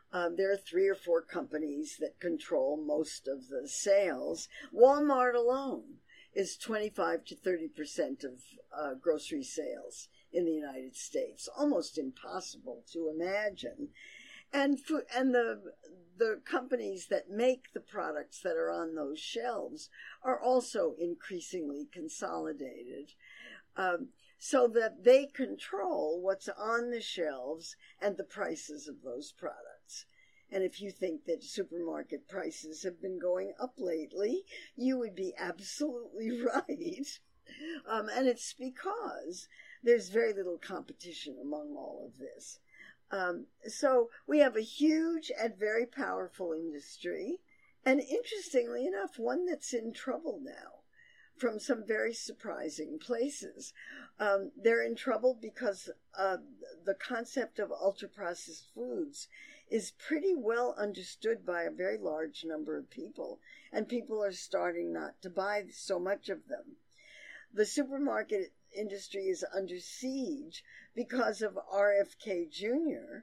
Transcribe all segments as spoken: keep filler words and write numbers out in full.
Um, there are three or four companies that control most of the sales. Walmart alone is twenty-five to thirty percent of uh, grocery sales in the United States. Almost impossible to imagine. And food, and the the companies that make the products that are on those shelves are also increasingly consolidated, um, so that they control what's on the shelves and the prices of those products. And if you think that supermarket prices have been going up lately, you would be absolutely right. Um, and it's because there's very little competition among all of this. Um, so we have a huge and very powerful industry, and interestingly enough, one that's in trouble now from some very surprising places. Um, they're in trouble because uh, the concept of ultra-processed foods is pretty well understood by a very large number of people, and people are starting not to buy so much of them. The supermarket industry is under siege because of R F K Junior,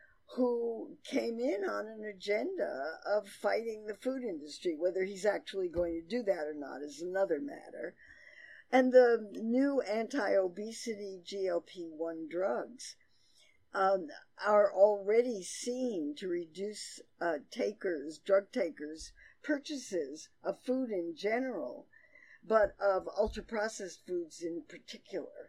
who came in on an agenda of fighting the food industry. Whether he's actually going to do that or not is another matter. And the new anti-obesity G L P one drugs um, are already seen to reduce uh, takers, drug takers' purchases of food in general, but of ultra-processed foods in particular.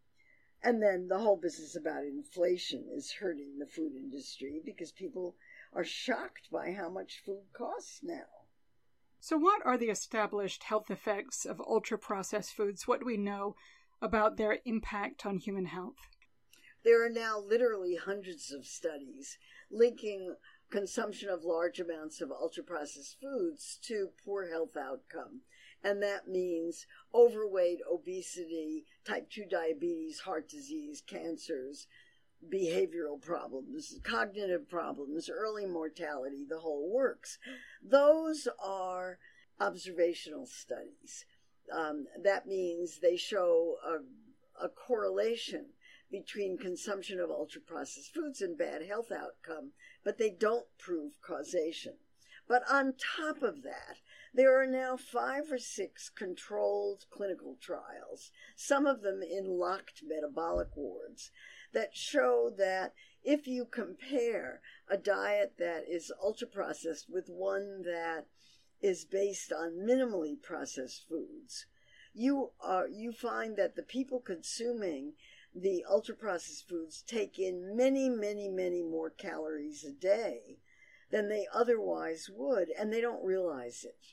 And then the whole business about inflation is hurting the food industry because people are shocked by how much food costs now. So what are the established health effects of ultra-processed foods? What do we know about their impact on human health? There are now literally hundreds of studies linking consumption of large amounts of ultra-processed foods to poor health outcome. And that means overweight, obesity, type two diabetes, heart disease, cancers, behavioral problems, cognitive problems, early mortality, the whole works. Those are observational studies. Um, that means they show a, a correlation between consumption of ultra-processed foods and bad health outcome, but they don't prove causation. But on top of that, there are now five or six controlled clinical trials, some of them in locked metabolic wards, that show that if you compare a diet that is ultra-processed with one that is based on minimally processed foods, you are you find that the people consuming the ultra-processed foods take in many, many, many more calories a day than they otherwise would, and they don't realize it.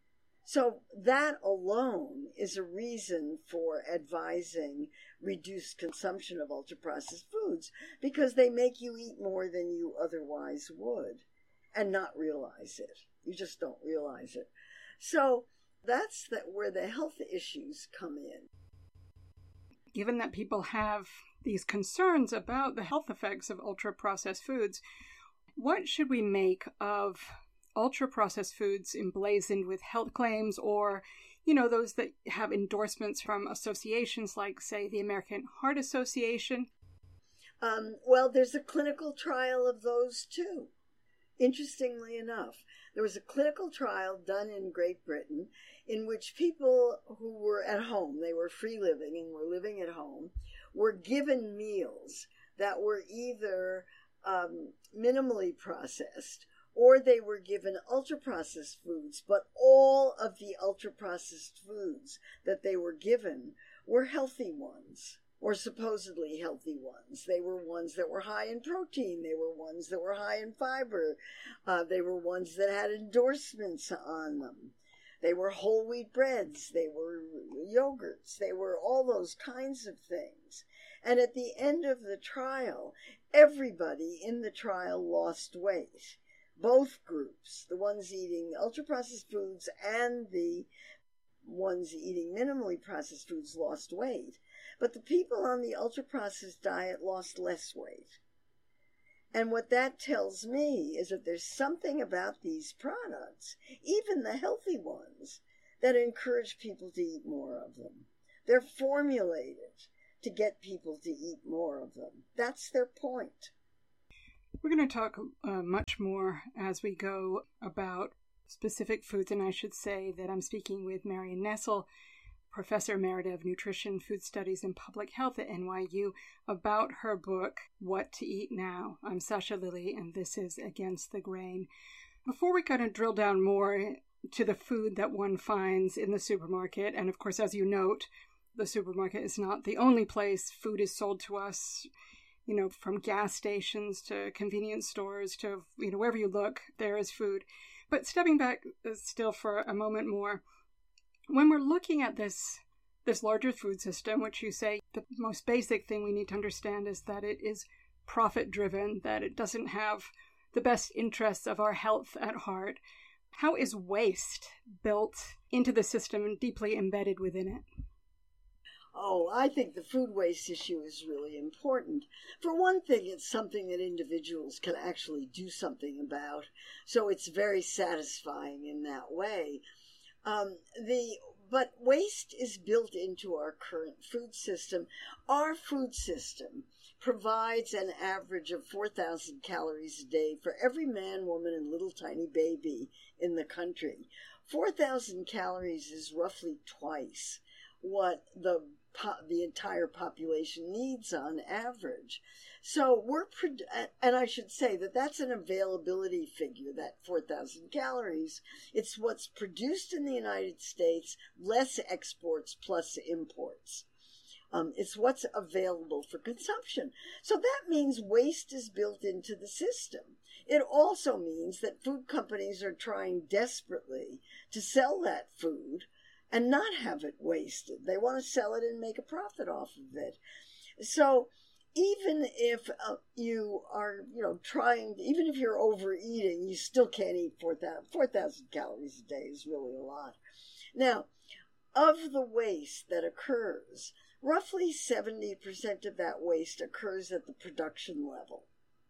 So that alone is a reason for advising reduced consumption of ultra-processed foods, because they make you eat more than you otherwise would and not realize it. You just don't realize it. So that's that where the health issues come in. Given that people have these concerns about the health effects of ultra-processed foods, what should we make of ultra-processed foods emblazoned with health claims, or, you know, those that have endorsements from associations like, say, the American Heart Association? Um, well, there's a clinical trial of those too. Interestingly enough, there was a clinical trial done in Great Britain in which people who were at home, they were free living and were living at home, were given meals that were either um, minimally processed, or they were given ultra-processed foods, but all of the ultra-processed foods that they were given were healthy ones, or supposedly healthy ones. They were ones that were high in protein. They were ones that were high in fiber. Uh, they were ones that had endorsements on them. They were whole wheat breads. They were yogurts. They were all those kinds of things. And at the end of the trial, everybody in the trial lost weight. Both groups, the ones eating ultra-processed foods and the ones eating minimally processed foods, lost weight. But the people on the ultra-processed diet lost less weight. And what that tells me is that there's something about these products, even the healthy ones, that encourage people to eat more of them. They're formulated to get people to eat more of them. That's their point. We're going to talk uh, much more as we go about specific foods, and I should say that I'm speaking with Marion Nestle, Professor Emerita of Nutrition, Food Studies, and Public Health at N Y U, about her book, What to Eat Now. I'm Sasha Lilly, and this is Against the Grain. Before we kind of drill down more to the food that one finds in the supermarket, and of course, as you note, the supermarket is not the only place food is sold to us. You know, from gas stations to convenience stores to, you know, wherever you look, there is food. But stepping back still for a moment more, when we're looking at this this larger food system, which you say the most basic thing we need to understand is that it is profit-driven, that it doesn't have the best interests of our health at heart, how is waste built into the system and deeply embedded within it? Oh, I think the food waste issue is really important. For one thing, it's something that individuals can actually do something about, so it's very satisfying in that way. Um, the but waste is built into our current food system. Our food system provides an average of four thousand calories a day for every man, woman, and little tiny baby in the country. four thousand calories is roughly twice what the the entire population needs on average. So we're, and I should say that that's an availability figure, that four thousand calories. It's what's produced in the United States, less exports plus imports. Um, it's what's available for consumption. So that means waste is built into the system. It also means that food companies are trying desperately to sell that food and not have it wasted. They want to sell it and make a profit off of it. So even if uh, you are, you know, trying, even if you're overeating, you still can't eat four thousand calories a day is really a lot. Now, of the waste that occurs, roughly seventy percent of that waste occurs at the production level.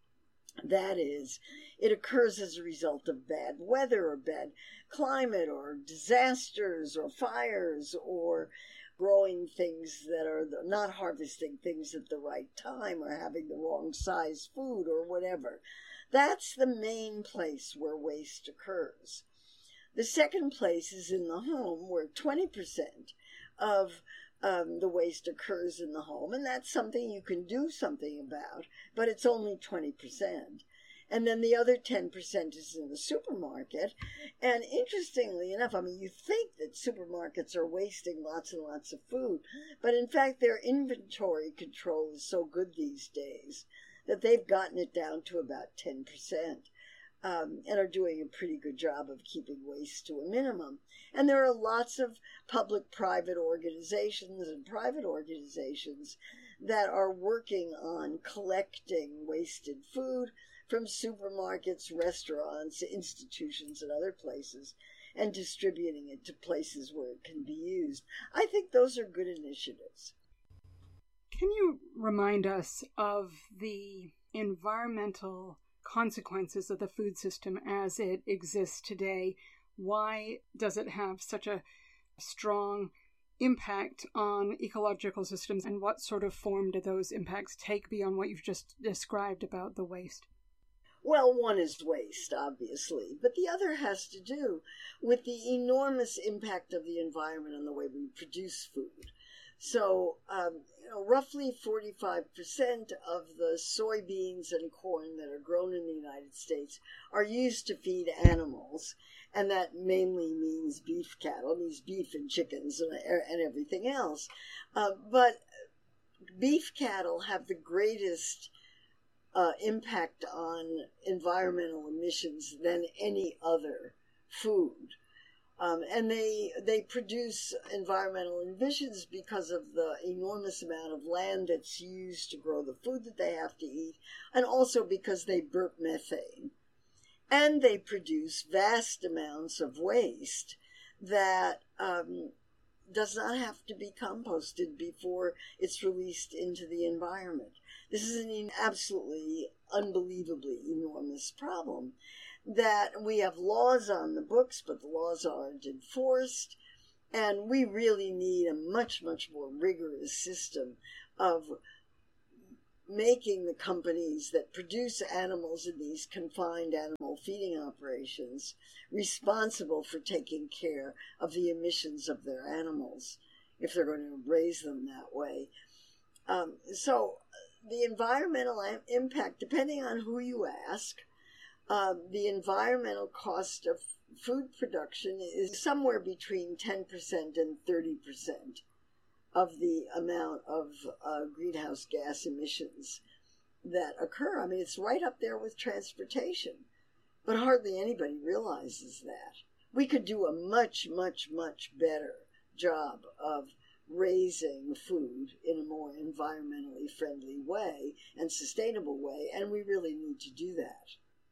That is, it occurs as a result of bad weather or bad climate or disasters or fires or growing things that are not harvesting things at the right time or having the wrong size food or whatever. That's the main place where waste occurs. The second place is in the home, where twenty percent of Um, the waste occurs in the home, and that's something you can do something about, but it's only twenty percent. And then the other ten percent is in the supermarket. And interestingly enough, I mean, you think that supermarkets are wasting lots and lots of food, but in fact, their inventory control is so good these days that they've gotten it down to about ten percent. Um, and are doing a pretty good job of keeping waste to a minimum. And there are lots of public-private organizations and private organizations that are working on collecting wasted food from supermarkets, restaurants, institutions, and other places, and distributing it to places where it can be used. I think those are good initiatives. Can you remind us of the environmental consequences of the food system as it exists today? Why does it have such a strong impact on ecological systems, and what sort of form do those impacts take beyond what you've just described about the waste? Well, one is waste, obviously, but the other has to do with the enormous impact of the environment on the way we produce food. So, um, you know, roughly forty-five percent of the soybeans and corn that are grown in the United States are used to feed animals, and that mainly means beef cattle, it means beef and chickens and, and everything else. Uh, but beef cattle have the greatest uh, impact on environmental emissions than any other food. Um, and they they produce environmental emissions because of the enormous amount of land that's used to grow the food that they have to eat, and also because they burp methane. And they produce vast amounts of waste that um, does not have to be composted before it's released into the environment. This is an absolutely unbelievably enormous problem, that we have laws on the books, but the laws aren't enforced, and we really need a much, much more rigorous system of making the companies that produce animals in these confined animal feeding operations responsible for taking care of the emissions of their animals if they're going to raise them that way. Um, so the environmental impact, depending on who you ask, um, the environmental cost of food production is somewhere between ten percent and thirty percent of the amount of uh, greenhouse gas emissions that occur. I mean, it's right up there with transportation, but hardly anybody realizes that. We could do a much, much, much better job of raising food in a more environmentally friendly way and sustainable way, and we really need to do that.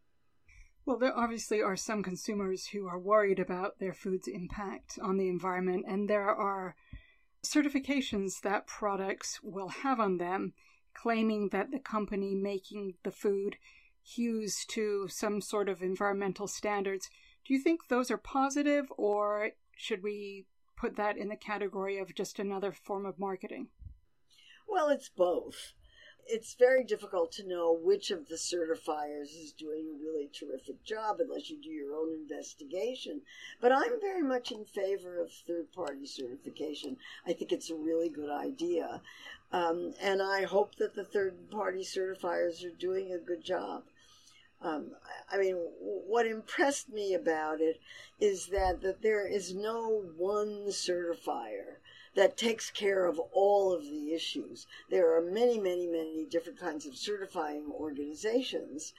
Well, there obviously are some consumers who are worried about their food's impact on the environment, and there are certifications that products will have on them claiming that the company making the food hews to some sort of environmental standards. Do you think those are positive, or should we put that in the category of just another form of marketing? Well, it's both. It's very difficult to know which of the certifiers is doing a really terrific job unless you do your own investigation. But I'm very much in favor of third-party certification. I think it's a really good idea. Um, and I hope that the third-party certifiers are doing a good job. Um, I mean, what impressed me about it is that, that there is no one certifier that takes care of all of the issues. There are many, many, many different kinds of certifying organizations,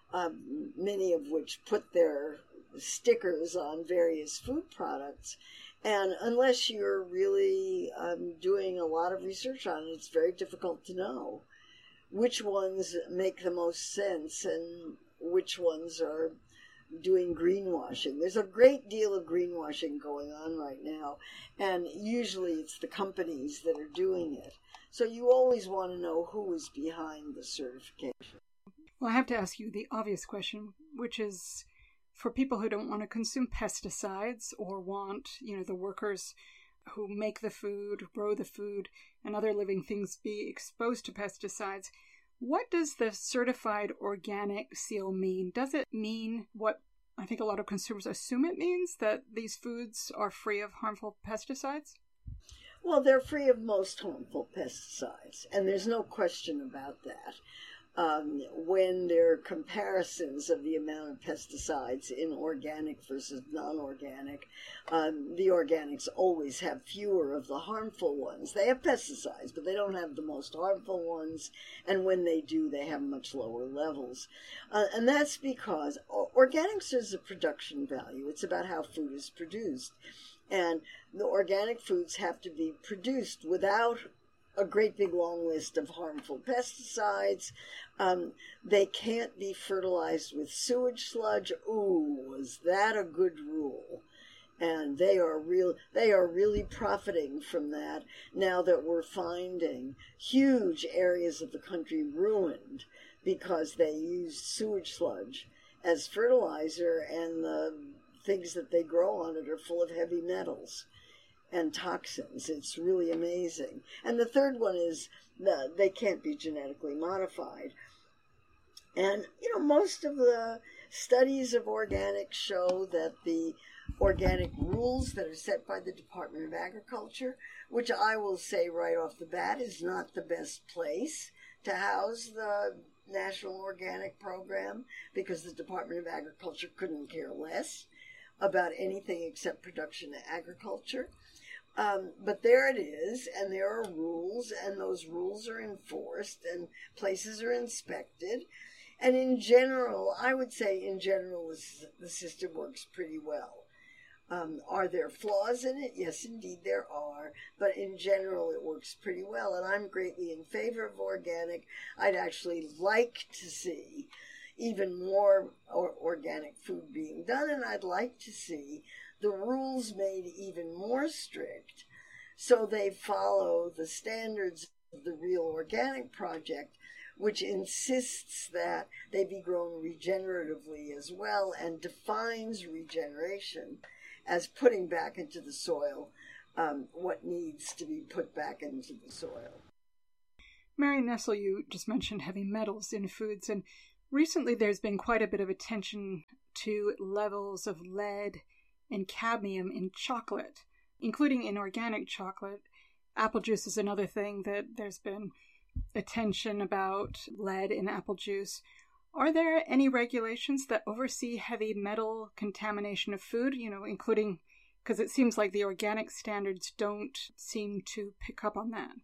um, many of which put their stickers on various food products. And unless you're really um, doing a lot of research on it, it's very difficult to know which ones make the most sense and which ones are doing greenwashing. There's a great deal of greenwashing going on right now, and usually it's the companies that are doing it. So you always want to know who is behind the certification. Well, I have to ask you the obvious question, which is for people who don't want to consume pesticides or want, you know, the workers who make the food, grow the food, and other living things be exposed to pesticides, what does the certified organic seal mean? Does it mean what I think a lot of consumers assume it means, that these foods are free of harmful pesticides? Well, they're free of most harmful pesticides, and there's no question about that. Um, when there are comparisons of the amount of pesticides in organic versus non-organic, um, the organics always have fewer of the harmful ones. They have pesticides, but they don't have the most harmful ones, and when they do, they have much lower levels. Uh, and that's because organics is a production value. It's about how food is produced. And the organic foods have to be produced without a great big long list of harmful pesticides. Um, they can't be fertilized with sewage sludge. Ooh, was that a good rule? And they are real. They are really profiting from that now that we're finding huge areas of the country ruined because they used sewage sludge as fertilizer, and the things that they grow on it are full of heavy metals and toxins. It's really amazing. And the third one is that they can't be genetically modified. And, you know, most of the studies of organics show that the organic rules that are set by the Department of Agriculture, which I will say right off the bat is not the best place to house the National Organic Program, because the Department of Agriculture couldn't care less about anything except production and agriculture. Um, but there it is, and there are rules, and those rules are enforced, and places are inspected. And in general, I would say in general, the system works pretty well. Um, are there flaws in it? Yes, indeed there are. But in general, it works pretty well, and I'm greatly in favor of organic. I'd actually like to see even more or organic food being done, and I'd like to see the rules made even more strict so they follow the standards of the Real Organic Project, which insists that they be grown regeneratively as well and defines regeneration as putting back into the soil um, what needs to be put back into the soil. Marion Nestle, you just mentioned heavy metals in foods, and recently there's been quite a bit of attention to levels of lead and cadmium in chocolate, including in organic chocolate. Apple juice is another thing that there's been attention about lead in apple juice. Are there any regulations that oversee heavy metal contamination of food, you know, including, because it seems like the organic standards don't seem to pick up on that?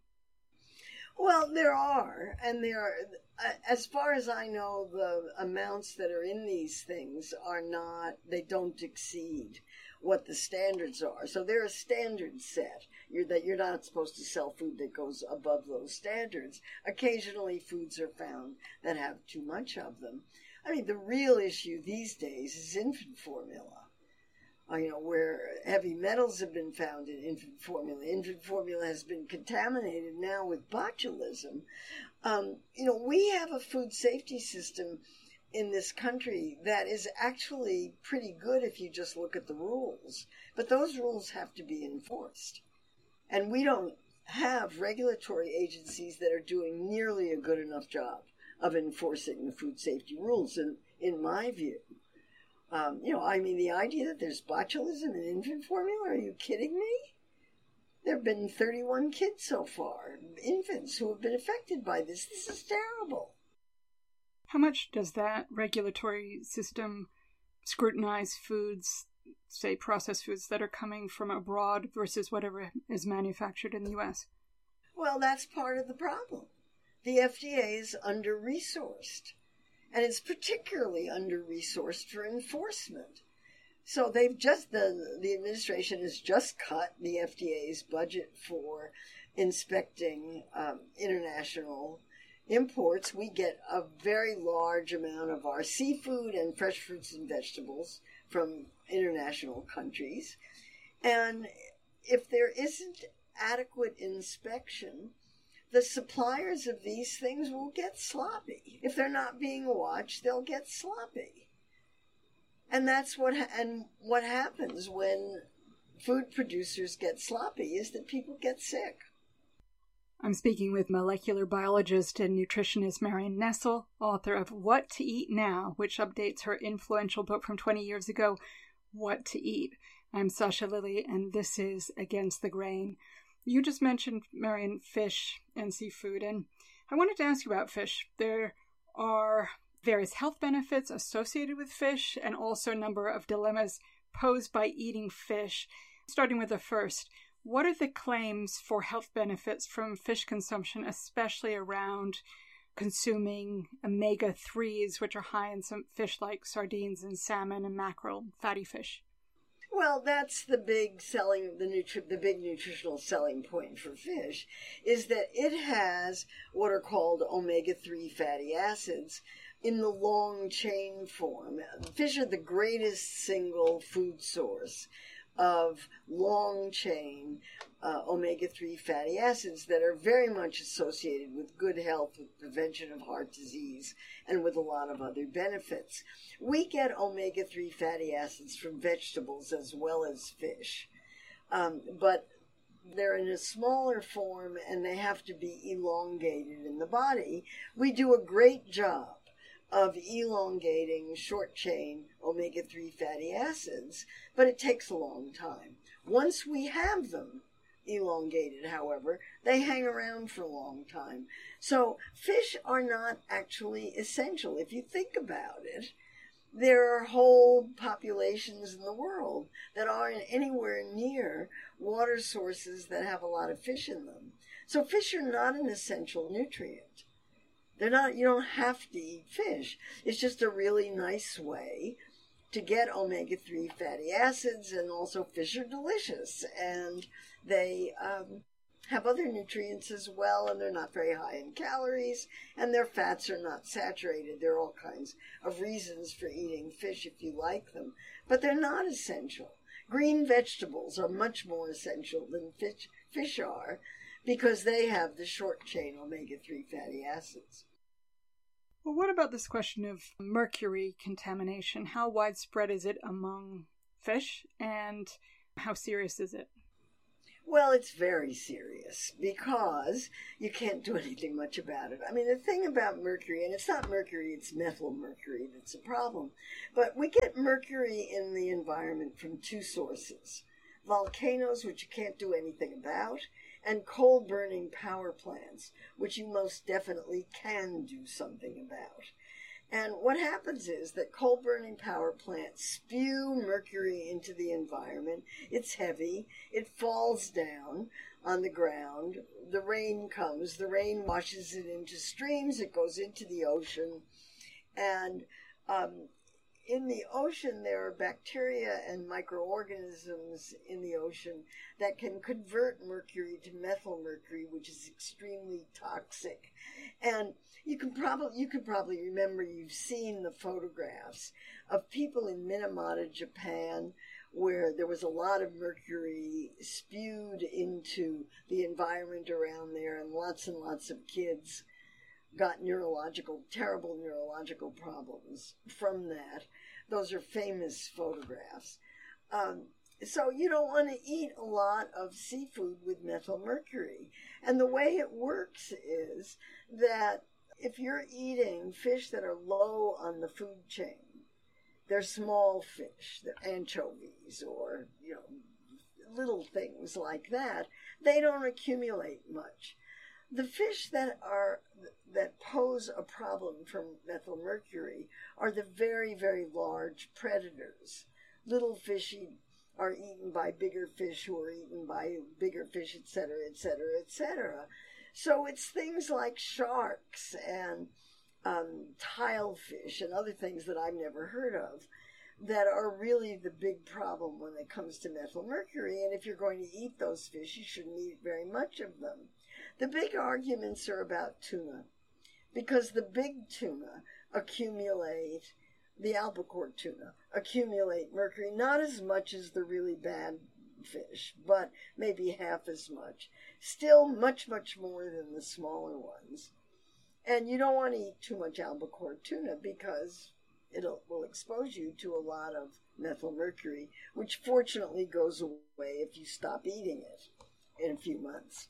Well, there are, and there are, as far as I know, the amounts that are in these things are not, they don't exceed what the standards are. So there are standards set you're, that you're not supposed to sell food that goes above those standards. Occasionally foods are found that have too much of them. I mean, the real issue these days is infant formula. Uh, you know, where heavy metals have been found in infant formula. Infant formula has been contaminated now with botulism. Um, you know, we have a food safety system in this country that is actually pretty good if you just look at the rules. But those rules have to be enforced. And we don't have regulatory agencies that are doing nearly a good enough job of enforcing the food safety rules, in, in my view. Um, you know, I mean, the idea that there's botulism in infant formula, are you kidding me? There have been thirty-one kids so far, infants who have been affected by this. This is terrible. How much does that regulatory system scrutinize foods, say processed foods that are coming from abroad versus whatever is manufactured in the U S? Well, that's part of the problem. The F D A is under-resourced. And it's particularly under-resourced for enforcement. So they've just, the, the administration has just cut the F D A's budget for inspecting um, international imports. We get a very large amount of our seafood and fresh fruits and vegetables from international countries. And if there isn't adequate inspection, the suppliers of these things will get sloppy. If they're not being watched, they'll get sloppy. And that's what ha- and what happens when food producers get sloppy is that people get sick. I'm speaking with molecular biologist and nutritionist Marion Nestle, author of What to Eat Now, which updates her influential book from twenty years ago, What to Eat. I'm Sasha Lilly, and this is Against the Grain. You just mentioned, Marion, fish and seafood, and I wanted to ask you about fish. There are various health benefits associated with fish and also a number of dilemmas posed by eating fish. Starting with the first, what are the claims for health benefits from fish consumption, especially around consuming omega threes, which are high in some fish like sardines and salmon and mackerel, fatty fish? Well, that's the big selling, the nutri- the big nutritional selling point for fish, is that it has what are called omega three fatty acids in the long chain form. Fish are the greatest single food source of long chain uh, omega three fatty acids that are very much associated with good health, with prevention of heart disease, and with a lot of other benefits. We get omega three fatty acids from vegetables as well as fish, um, but they're in a smaller form and they have to be elongated in the body. We do a great job of elongating short-chain omega three fatty acids, but it takes a long time. Once we have them elongated, however, they hang around for a long time. So fish are not actually essential. If you think about it, there are whole populations in the world that aren't anywhere near water sources that have a lot of fish in them. So fish are not an essential nutrient. They're not, you don't have to eat fish. It's just a really nice way to get omega three fatty acids, and also fish are delicious, and they um, have other nutrients as well, and they're not very high in calories, and their fats are not saturated. There are all kinds of reasons for eating fish if you like them, but they're not essential. Green vegetables are much more essential than fish, fish are, because they have the short-chain omega three fatty acids. Well, what about this question of mercury contamination? How widespread is it among fish, and how serious is it? Well, it's very serious because you can't do anything much about it. I mean, the thing about mercury, and it's not mercury, it's methyl mercury that's a problem, but we get mercury in the environment from two sources: volcanoes, which you can't do anything about, and coal-burning power plants, which you most definitely can do something about. And what happens is that coal-burning power plants spew mercury into the environment. It's heavy. It falls down on the ground. The rain comes. The rain washes it into streams. It goes into the ocean. And um, in the ocean, there are bacteria and microorganisms in the ocean that can convert mercury to methyl mercury, which is extremely toxic. And you can probably you could probably remember, you've seen the photographs of people in Minamata, Japan, where there was a lot of mercury spewed into the environment around there, and lots and lots of kids got neurological, terrible neurological problems from that. Those are famous photographs. Um, so you don't want to eat a lot of seafood with methyl mercury. And the way it works is that if you're eating fish that are low on the food chain, they're small fish, they're anchovies or, you know, little things like that, they don't accumulate much. The fish that are that pose a problem for methyl mercury are the very, very large predators. Little fish are eaten by bigger fish who are eaten by bigger fish, et cetera, et cetera, et cetera. So it's things like sharks and um, tilefish and other things that I've never heard of that are really the big problem when it comes to methyl mercury. And if you're going to eat those fish, you shouldn't eat very much of them. The big arguments are about tuna, because the big tuna accumulate, the albacore tuna, accumulate mercury, not as much as the really bad fish, but maybe half as much. Still much, much more than the smaller ones. And you don't want to eat too much albacore tuna because it will expose you to a lot of methyl mercury, which fortunately goes away if you stop eating it in a few months.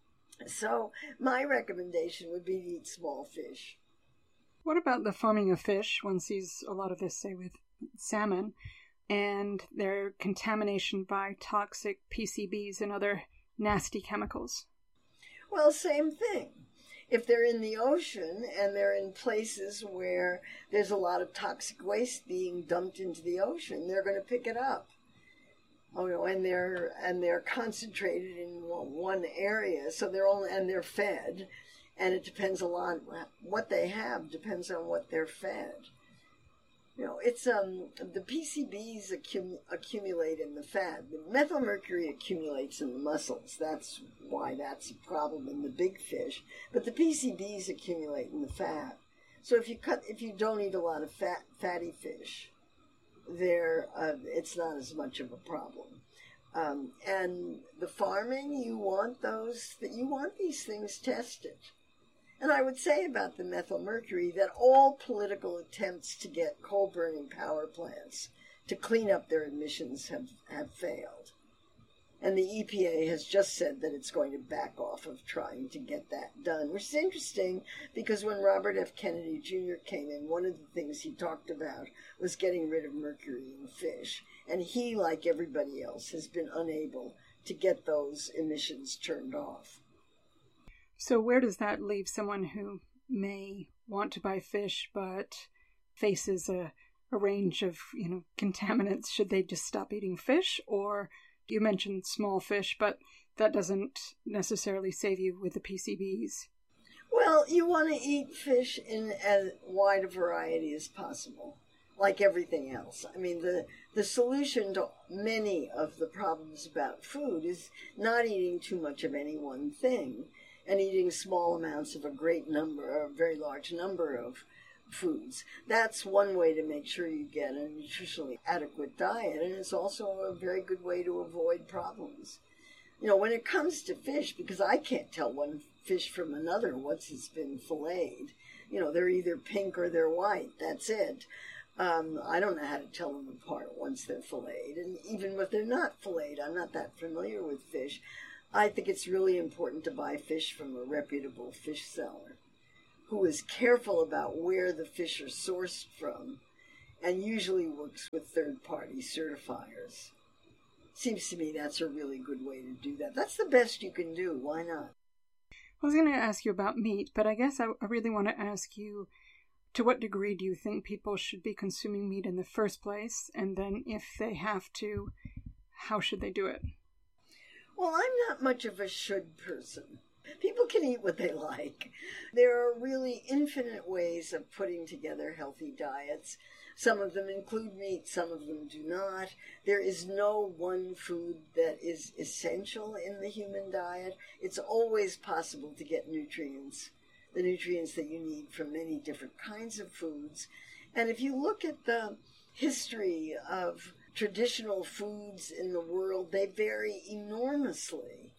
So my recommendation would be to eat small fish. What about the farming of fish? One sees a lot of this, say, with salmon, and their contamination by toxic P C Bs and other nasty chemicals. Well, same thing. If they're in the ocean and they're in places where there's a lot of toxic waste being dumped into the ocean, they're going to pick it up. Oh no, and they're and they're concentrated in one area, so they're only and they're fed, and it depends a lot. What they have depends on what they're fed. You know, it's um the P C Bs accum, accumulate in the fat. The methyl mercury accumulates in the muscles. That's why that's a problem in the big fish. But the P C Bs accumulate in the fat. So if you cut, if you don't eat a lot of fat, fatty fish, there uh, it's not as much of a problem. Um, and the farming, you want those that you want these things tested. And I would say about the methyl mercury that all political attempts to get coal-burning power plants to clean up their emissions have, have failed. And the E P A has just said that it's going to back off of trying to get that done, which is interesting because when Robert F. Kennedy Junior came in, one of the things he talked about was getting rid of mercury in fish. And he, like everybody else, has been unable to get those emissions turned off. So where does that leave someone who may want to buy fish but faces a, a range of, you know, contaminants? Should they just stop eating fish? Or you mentioned small fish, but that doesn't necessarily save you with the P C Bs. Well, you want to eat fish in as wide a variety as possible, like everything else. I mean, the, the solution to many of the problems about food is not eating too much of any one thing, and eating small amounts of a great number, or a very large number of foods. That's one way to make sure you get a nutritionally adequate diet, and it's also a very good way to avoid problems. You know, when it comes to fish, because I can't tell one fish from another once it's been filleted, you know, they're either pink or they're white, that's it. Um, I don't know how to tell them apart once they're filleted. And even if they're not filleted, I'm not that familiar with fish. I think it's really important to buy fish from a reputable fish seller who is careful about where the fish are sourced from and usually works with third-party certifiers. Seems to me that's a really good way to do that. That's the best you can do. Why not? I was going to ask you about meat, but I guess I, I really want to ask you, to what degree do you think people should be consuming meat in the first place? And then if they have to, how should they do it? Well, I'm not much of a should person. People can eat what they like. There are really infinite ways of putting together healthy diets. Some of them include meat, some of them do not. There is no one food that is essential in the human diet. It's always possible to get nutrients, the nutrients that you need from many different kinds of foods. And if you look at the history of traditional foods in the world, they vary enormously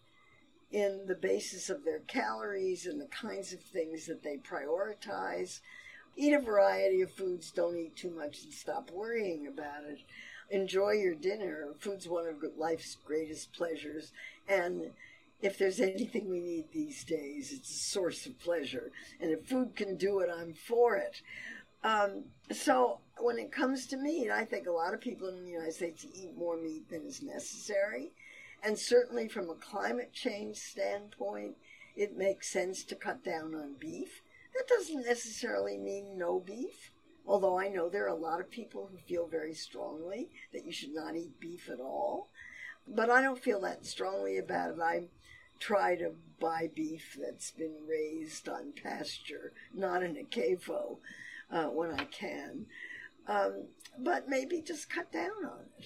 in the basis of their calories and the kinds of things that they prioritize. Eat a variety of foods, don't eat too much, and stop worrying about it. Enjoy your dinner. Food's one of life's greatest pleasures, and if there's anything we need these days, it's a source of pleasure. And if food can do it, I'm for it. Um, so when it comes to meat, I think a lot of people in the United States eat more meat than is necessary. And certainly from a climate change standpoint, it makes sense to cut down on beef. That doesn't necessarily mean no beef, although I know there are a lot of people who feel very strongly that you should not eat beef at all. But I don't feel that strongly about it. I try to buy beef that's been raised on pasture, not in a C A F O, uh, when I can. Um, but maybe just cut down on it.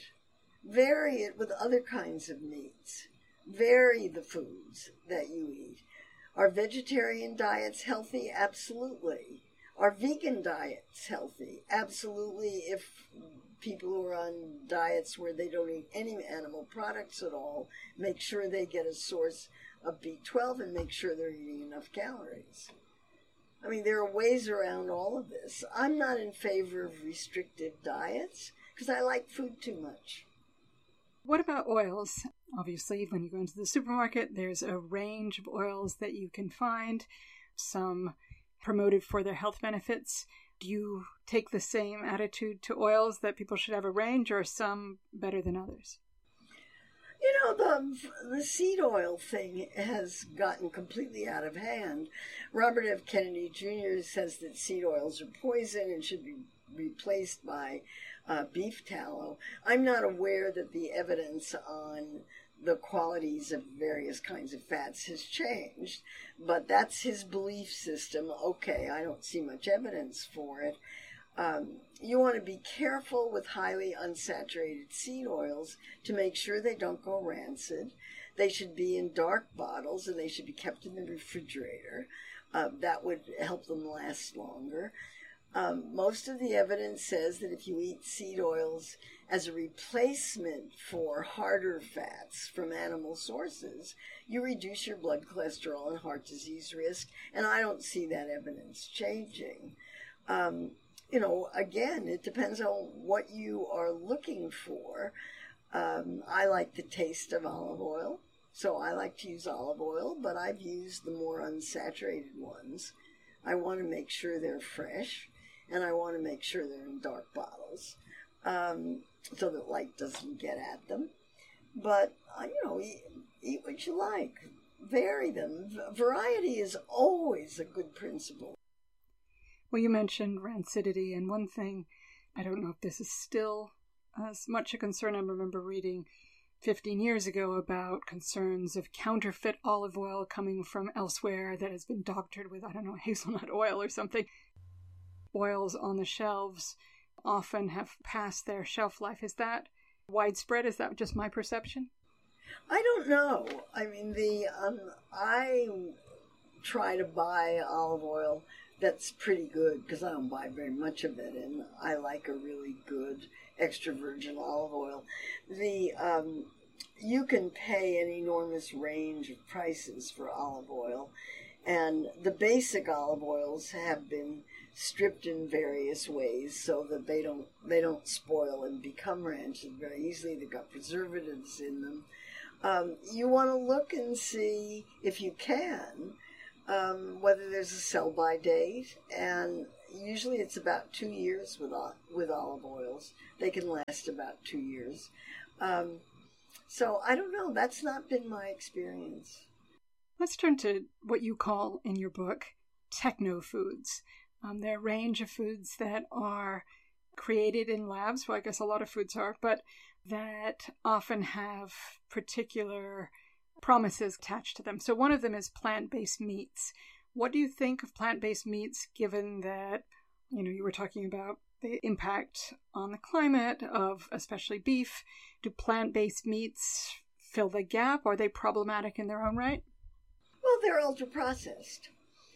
Vary it with other kinds of meats. Vary the foods that you eat. Are vegetarian diets healthy? Absolutely. Are vegan diets healthy? Absolutely. If people who are on diets where they don't eat any animal products at all, make sure they get a source of B twelve and make sure they're eating enough calories. I mean, there are ways around all of this. I'm not in favor of restrictive diets because I like food too much. What about oils? Obviously, when you go into the supermarket, there's a range of oils that you can find, some promoted for their health benefits. Do you take the same attitude to oils, that people should have a range, or some better than others? You know, the, the seed oil thing has gotten completely out of hand. Robert F. Kennedy Junior says that seed oils are poison and should be replaced by uh, beef tallow. I'm not aware that the evidence on the qualities of various kinds of fats has changed, but that's his belief system. Okay, I don't see much evidence for it. Um, you want to be careful with highly unsaturated seed oils to make sure they don't go rancid. They should be in dark bottles and they should be kept in the refrigerator. Uh, that would help them last longer. Um, most of the evidence says that if you eat seed oils as a replacement for harder fats from animal sources, you reduce your blood cholesterol and heart disease risk, and I don't see that evidence changing. Um, you know, again, it depends on what you are looking for. Um, I like the taste of olive oil, so I like to use olive oil, but I've used the more unsaturated ones. I want to make sure they're fresh. And I want to make sure they're in dark bottles um, so that light doesn't get at them. But, uh, you know, eat, eat what you like. Vary them. V- variety is always a good principle. Well, you mentioned rancidity, and one thing, I don't know if this is still as much a concern. I remember reading fifteen years ago about concerns of counterfeit olive oil coming from elsewhere that has been doctored with, I don't know, hazelnut oil or something. Oils on the shelves often have passed their shelf life. Is that widespread? Is that just my perception? I don't know. I mean, the um, I try to buy olive oil that's pretty good because I don't buy very much of it, and I like a really good extra virgin olive oil. The um, you can pay an enormous range of prices for olive oil, and the basic olive oils have been stripped in various ways so that they don't they don't spoil and become rancid very easily. They've got preservatives in them. Um, you want to look and see, if you can, um, whether there's a sell-by date, and usually it's about two years with with olive oils. They can last about two years. Um, so I don't know. That's not been my experience. Let's turn to what you call in your book techno foods. Um, they're a range of foods that are created in labs. Well, I guess a lot of foods are, but that often have particular promises attached to them. So one of them is plant-based meats. What do you think of plant-based meats, given that, you know, you were talking about the impact on the climate of especially beef? Do plant-based meats fill the gap? Are they problematic in their own right? Well, they're ultra-processed.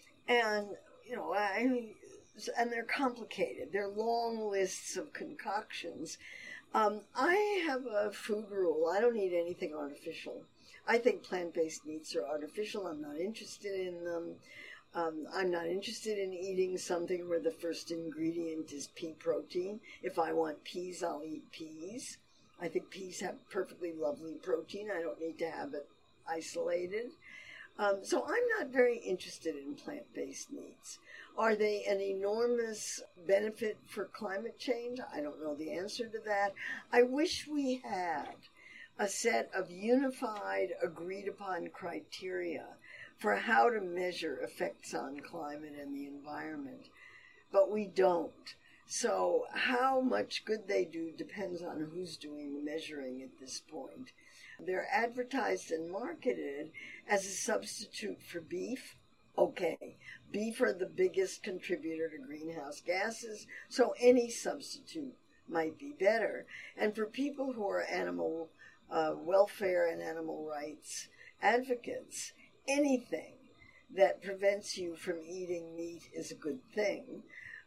And, you know, I mean, and they're complicated. They're long lists of concoctions. Um, I have a food rule. I don't eat anything artificial. I think plant-based meats are artificial. I'm not interested in them. Um, I'm not interested in eating something where the first ingredient is pea protein. If I want peas, I'll eat peas. I think peas have perfectly lovely protein. I don't need to have it isolated. Um, so I'm not very interested in plant-based meats. Are they an enormous benefit for climate change? I don't know the answer to that. I wish we had a set of unified, agreed-upon criteria for how to measure effects on climate and the environment, but we don't. So how much good they do depends on who's doing the measuring at this point. They're advertised and marketed as a substitute for beef. Okay, beef are the biggest contributor to greenhouse gases, so any substitute might be better. And for people who are animal uh, welfare and animal rights advocates, anything that prevents you from eating meat is a good thing.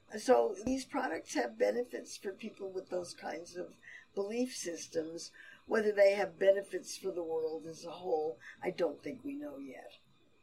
So these products have benefits for people with those kinds of belief systems. Whether they have benefits for the world as a whole, I don't think we know yet.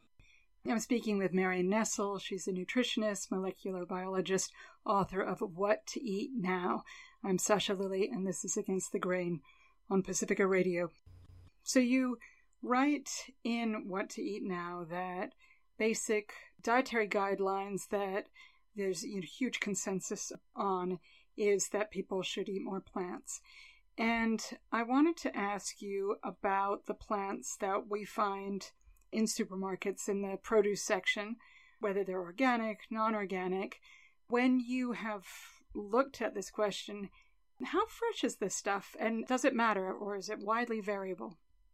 I'm speaking with Marion Nestle. She's a nutritionist, molecular biologist, author of What to Eat Now. I'm Sasha Lilley, and this is Against the Grain on Pacifica Radio. So you write in What to Eat Now that basic dietary guidelines that there's a huge consensus on is that people should eat more plants. And I wanted to ask you about the plants that we find in supermarkets in the produce section, whether they're organic, non-organic. When you have looked at this question, how fresh is this stuff? And does it matter, or is it widely variable?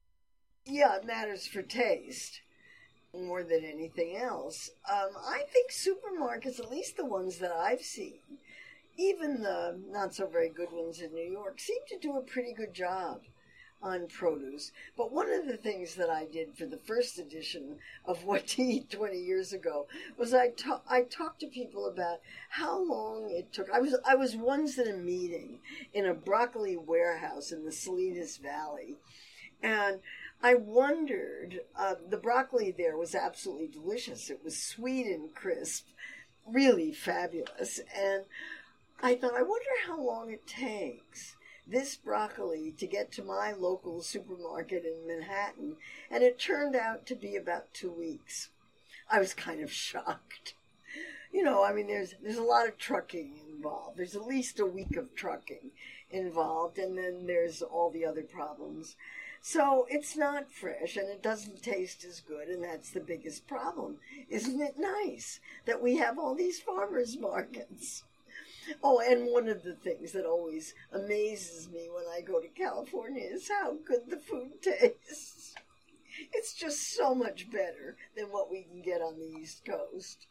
Yeah, it matters for taste more than anything else. Um, I think supermarkets, at least the ones that I've seen, even the not so very good ones in New York, seem to do a pretty good job on produce. But one of the things that I did for the first edition of What to Eat twenty years ago was I, ta- I talked to people about how long it took. I was I was once in a meeting in a broccoli warehouse in the Salinas Valley, and I wondered, uh, the broccoli there was absolutely delicious. It was sweet and crisp, really fabulous. And I thought, I wonder how long it takes this broccoli to get to my local supermarket in Manhattan. And it turned out to be about two weeks. I was kind of shocked. You know, I mean, there's there's a lot of trucking involved. There's at least a week of trucking involved, and then there's all the other problems. So it's not fresh, and it doesn't taste as good, and that's the biggest problem. Isn't it nice that we have all these farmers markets? Oh, and one of the things that always amazes me when I go to California is how good the food tastes. It's just so much better than what we can get on the East Coast.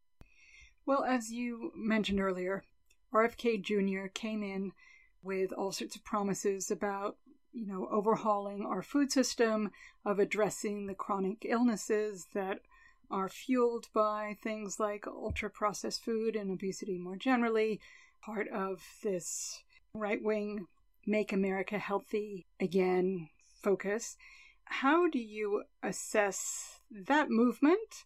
Well, as you mentioned earlier, R F K Junior came in with all sorts of promises about, you know, overhauling our food system, of addressing the chronic illnesses that are fueled by things like ultra-processed food and obesity more generally, part of this right-wing Make America Healthy Again focus. How do you assess that movement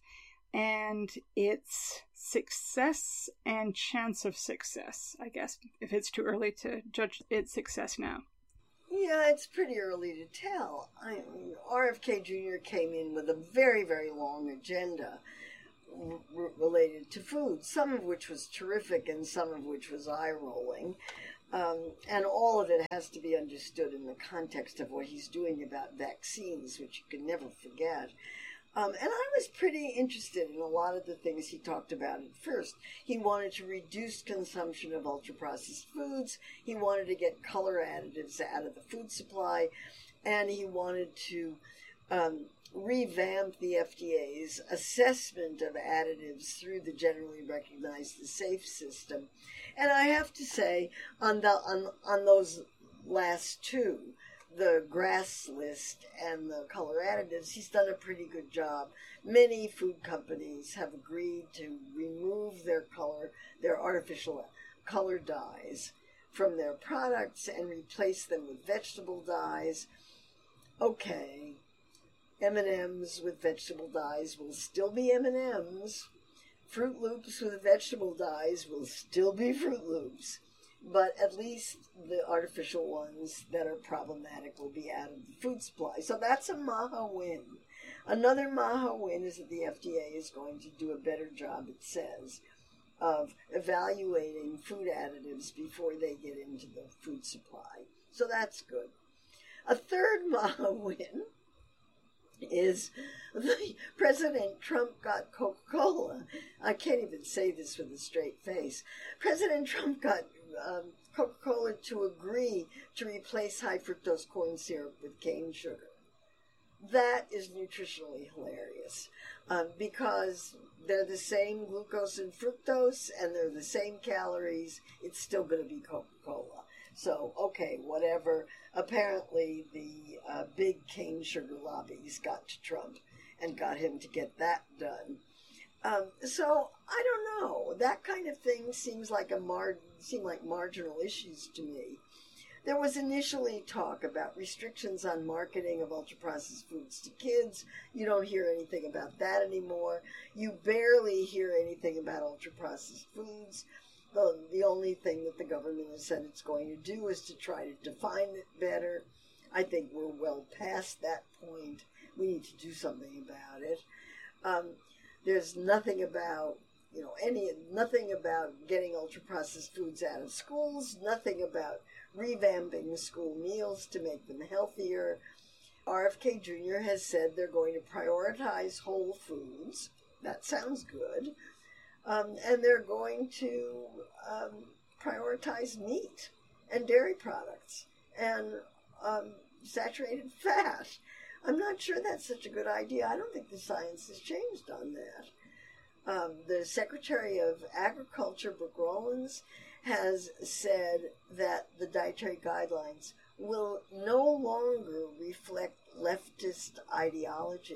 and its success and chance of success, I guess, if it's too early to judge its success now. Yeah, it's pretty early to tell. I mean, R F K Junior came in with a very, very long agenda r- related to food, some of which was terrific and some of which was eye-rolling. Um, and all of it has to be understood in the context of what he's doing about vaccines, which you can never forget. Um, and I was pretty interested in a lot of the things he talked about at first. He wanted to reduce consumption of ultra-processed foods. He wanted to get color additives out of the food supply. And he wanted to um, revamp the F D A's assessment of additives through the generally recognized SAFE system. And I have to say, on the on, on those last two, the GRAS list and the color additives, he's done a pretty good job. Many food companies have agreed to remove their color, their artificial color dyes from their products and replace them with vegetable dyes. Okay, M and M's with vegetable dyes will still be M and M's. Fruit Loops with vegetable dyes will still be Fruit Loops. But at least the artificial ones that are problematic will be out of the food supply. So that's a Maha win. Another Maha win is that the F D A is going to do a better job, it says, of evaluating food additives before they get into the food supply. So that's good. A third Maha win is the President Trump got Coca-Cola. I can't even say this with a straight face. President Trump got um, Coca-Cola to agree to replace high fructose corn syrup with cane sugar. That is nutritionally hilarious um, because they're the same glucose and fructose and they're the same calories. It's still going to be Coca-Cola. So, okay, whatever. Apparently, the uh, big cane sugar lobbies got to Trump and got him to get that done. Um, so, I don't know. That kind of thing seems like a mar- seem like marginal issues to me. There was initially talk about restrictions on marketing of ultra-processed foods to kids. You don't hear anything about that anymore. You barely hear anything about ultra-processed foods. The, the only thing that the government has said it's going to do is to try to define it better. I think we're well past that point. We need to do something about it. Um, there's nothing about, you know, any nothing about getting ultra-processed foods out of schools, nothing about revamping school meals to make them healthier. R F K Junior has said they're going to prioritize whole foods. That sounds good. Um, and they're going to um, prioritize meat and dairy products and um, saturated fat. I'm not sure that's such a good idea. I don't think the science has changed on that. Um, the Secretary of Agriculture, Brooke Rollins, has said that the dietary guidelines will no longer reflect leftist ideology.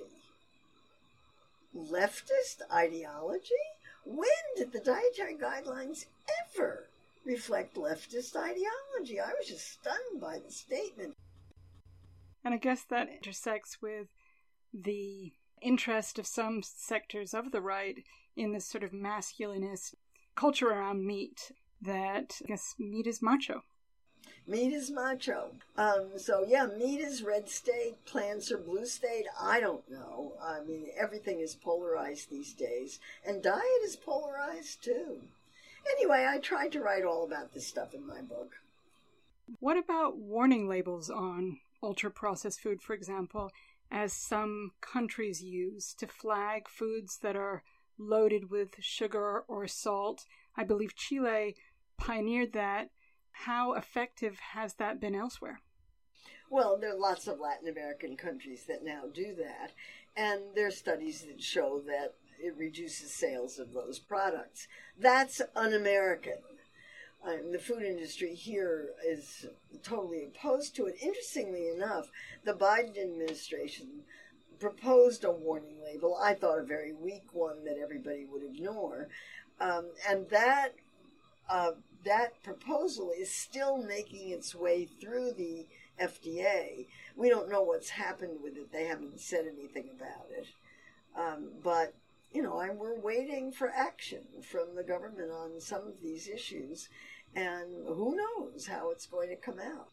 Leftist ideology? When did the dietary guidelines ever reflect leftist ideology? I was just stunned by the statement. And I guess that intersects with the interest of some sectors of the right in this sort of masculinist culture around meat, that I guess meat is macho. Meat is macho. Um, so, yeah, meat is red state, plants are blue state. I don't know. I mean, everything is polarized these days. And diet is polarized, too. Anyway, I tried to write all about this stuff in my book. What about warning labels on ultra-processed food, for example, as some countries use to flag foods that are loaded with sugar or salt? I believe Chile pioneered that. How effective has that been elsewhere? Well, there are lots of Latin American countries that now do that, and there are studies that show that it reduces sales of those products. That's un-American. Um, the food industry here is totally opposed to it. Interestingly enough, the Biden administration proposed a warning label. I thought a very weak one that everybody would ignore, um, and that uh, that proposal is still making its way through the F D A. We don't know what's happened with it. They haven't said anything about it. Um, but you know, and we're waiting for action from the government on some of these issues, and who knows how it's going to come out.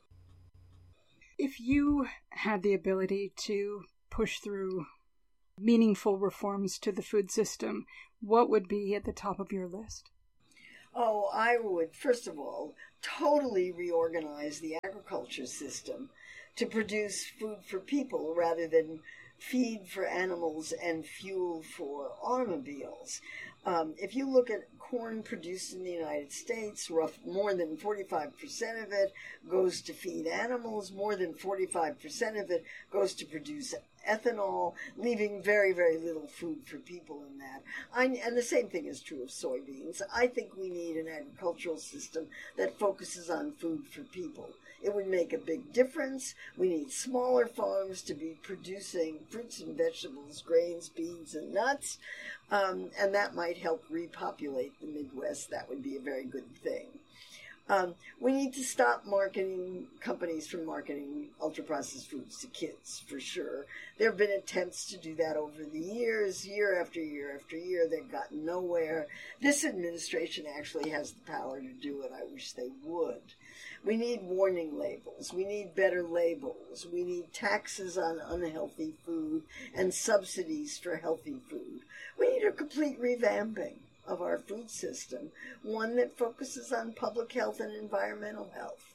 If you had the ability to push through meaningful reforms to the food system, what would be at the top of your list? Oh, I would, first of all, totally reorganize the agriculture system to produce food for people rather than feed for animals and fuel for automobiles. Um, if you look at corn produced in the United States, rough, more than forty-five percent of it goes to feed animals, more than forty-five percent of it goes to produce ethanol, leaving very, very little food for people in that. I, and the same thing is true of soybeans. I think we need an agricultural system that focuses on food for people. It would make a big difference. We need smaller farms to be producing fruits and vegetables, grains, beans, and nuts, um, and that might help repopulate the Midwest. That would be a very good thing. Um, we need to stop marketing companies from marketing ultra-processed foods to kids, for sure. There have been attempts to do that over the years, year after year after year. They've gotten nowhere. This administration actually has the power to do it. I wish they would. We need warning labels. We need better labels. We need taxes on unhealthy food and subsidies for healthy food. We need a complete revamping of our food system, one that focuses on public health and environmental health.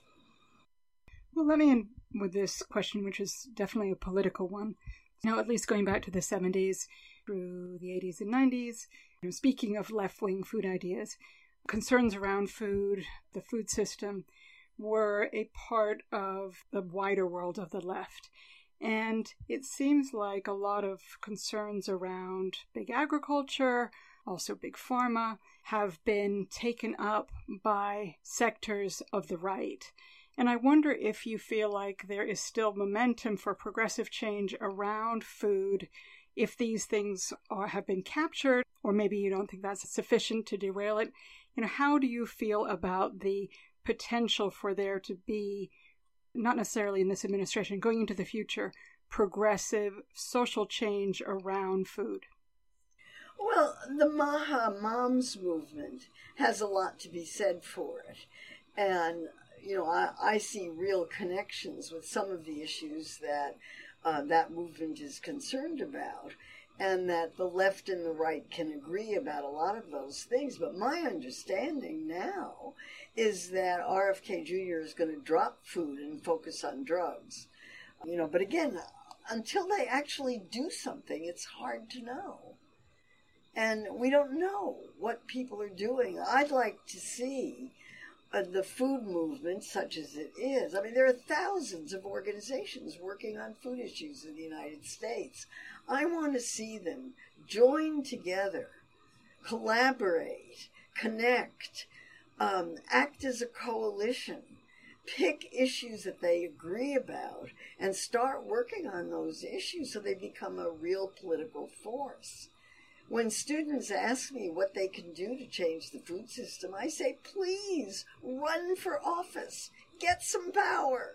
Well, let me end with this question, which is definitely a political one. Now, at least going back to the seventies through the eighties and nineties, you know, speaking of left-wing food ideas, concerns around food, the food system, were a part of the wider world of the left. And it seems like a lot of concerns around big agriculture, also big pharma, have been taken up by sectors of the right. And I wonder if you feel like there is still momentum for progressive change around food, if these things are, have been captured, or maybe you don't think that's sufficient to derail it. You know, how do you feel about the potential for there to be, not necessarily in this administration, going into the future, progressive social change around food? Well, the Maha Moms movement has a lot to be said for it. And, you know, I, I see real connections with some of the issues that uh, that movement is concerned about, and that the left and the right can agree about a lot of those things. But my understanding now is that R F K Junior is going to drop food and focus on drugs. You know, but again, until they actually do something, it's hard to know. And we don't know what people are doing. I'd like to see uh, the food movement, such as it is. I mean, there are thousands of organizations working on food issues in the United States. I want to see them join together, collaborate, connect, um, act as a coalition, pick issues that they agree about, and start working on those issues so they become a real political force. When students ask me what they can do to change the food system, I say, please, run for office. Get some power.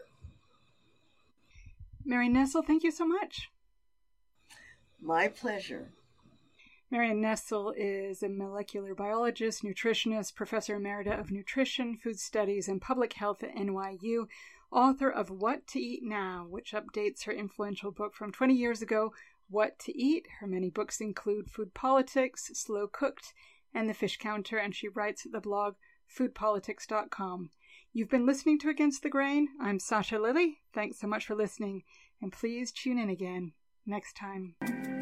Marion Nestle, thank you so much. My pleasure. Marion Nestle is a molecular biologist, nutritionist, professor emerita of nutrition, food studies, and public health at N Y U, author of What to Eat Now, which updates her influential book from twenty years ago, What to Eat. Her many books include Food Politics, Slow Cooked, and The Fish Counter, and she writes at the blog food politics dot com. You've been listening to Against the Grain. I'm Sasha Lilly. Thanks so much for listening, and please tune in again next time.